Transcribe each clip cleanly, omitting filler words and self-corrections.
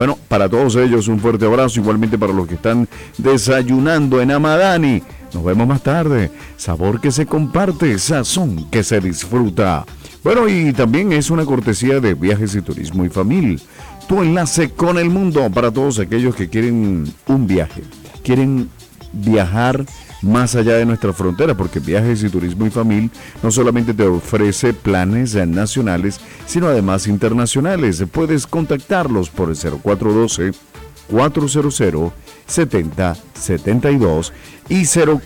Bueno, para todos ellos un fuerte abrazo, igualmente para los que están desayunando en Amadani. Nos vemos más tarde. Sabor que se comparte, sazón que se disfruta. Bueno, y también es una cortesía de Viajes y Turismo y Familia. Tu enlace con el mundo para todos aquellos que quieren un viaje, quieren viajar más allá de nuestra frontera, porque Viajes y Turismo y Familia no solamente te ofrece planes nacionales, sino además internacionales. Puedes contactarlos por el 0412-400-7072 y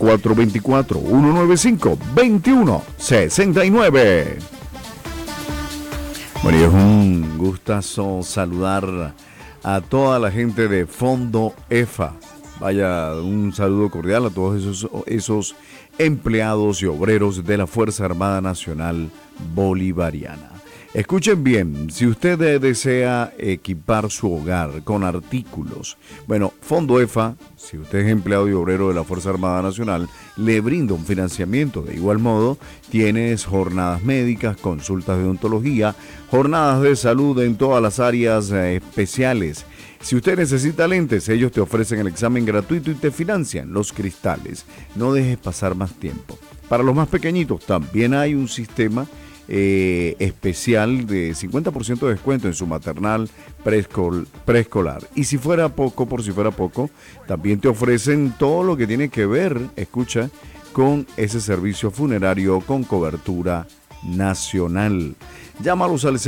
0424-195-2169. Bueno, y es un gustazo saludar a toda la gente de Fondo EFA. Vaya, un saludo cordial a todos esos empleados y obreros de la Fuerza Armada Nacional Bolivariana. Escuchen bien, si usted desea equipar su hogar con artículos, bueno, Fondo EFA, si usted es empleado y obrero de la Fuerza Armada Nacional, le brinda un financiamiento. De igual modo, tienes jornadas médicas, consultas de odontología, jornadas de salud en todas las áreas especiales. Si usted necesita lentes, ellos te ofrecen el examen gratuito y te financian los cristales. No dejes pasar más tiempo. Para los más pequeñitos también hay un sistema especial de 50% de descuento en su maternal preescolar. Y si fuera poco, también te ofrecen todo lo que tiene que ver, escucha, con ese servicio funerario con cobertura nacional. Llámalos al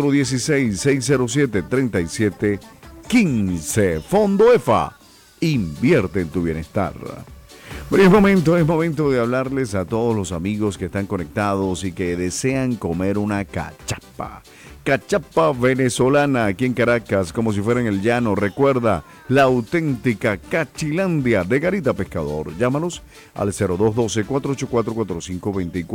0416-607-3715. Fondo EFA, invierte en tu bienestar. Bueno, es momento de hablarles a todos los amigos que están conectados y que desean comer una cachapa. Cachapa venezolana aquí en Caracas, como si fuera en el llano. Recuerda, la auténtica Cachilandia de Garita Pescador. Llámanos al 0212-484-4520 y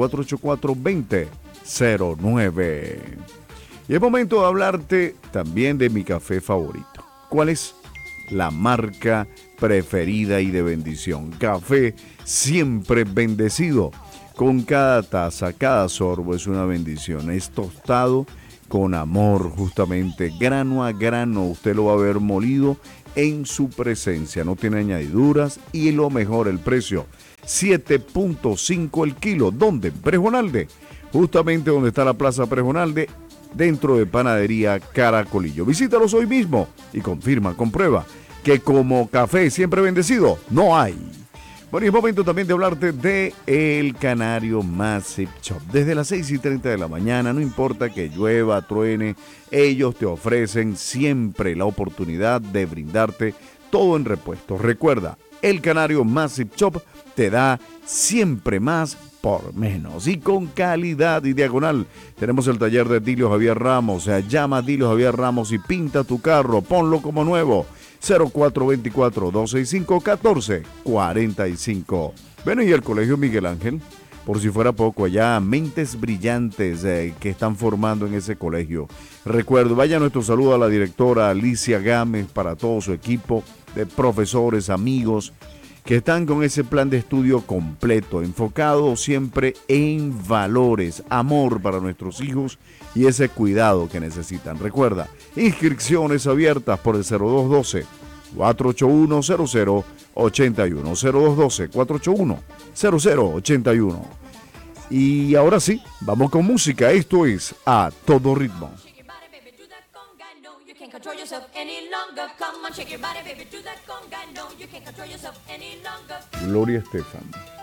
484-2009. Y es momento de hablarte también de mi café favorito. ¿Cuál es? La marca preferida y de bendición. Café siempre bendecido. Con cada taza, cada sorbo es una bendición. Es tostado con amor, justamente, grano a grano. Usted lo va a ver molido en su presencia. No tiene añadiduras y lo mejor, el precio. 7.5 el kilo. ¿Dónde? En Prejonalde. Justamente donde está la Plaza Prejonalde, dentro de Panadería Caracolillo. Visítalos hoy mismo y confirma, comprueba que como café siempre bendecido no hay. Bueno, y es momento también de hablarte de El Canario Massive Shop. Desde las 6:30 de la mañana, no importa que llueva, truene, ellos te ofrecen siempre la oportunidad de brindarte todo en repuesto. Recuerda, El Canario Massive Shop te da siempre más por menos y con calidad y diagonal. Tenemos el taller de Dilio Javier Ramos. Llama a Dilio Javier Ramos y pinta tu carro, ponlo como nuevo. 0424-265-1445. Bueno, y el Colegio Miguel Ángel, por si fuera poco, allá mentes brillantes que están formando en ese colegio. Recuerdo, vaya nuestro saludo a la directora Alicia Gámez, para todo su equipo de profesores, amigos, que están con ese plan de estudio completo, enfocado siempre en valores, amor para nuestros hijos y ese cuidado que necesitan. Recuerda, inscripciones abiertas por el 0212-481-0081, 0212-481-0081. Y ahora sí, vamos con música. Esto es A Todo Ritmo. Control yourself any longer. Come on, shake your body, baby, do that conga. No, you can't control yourself any longer. Gloria Estefan.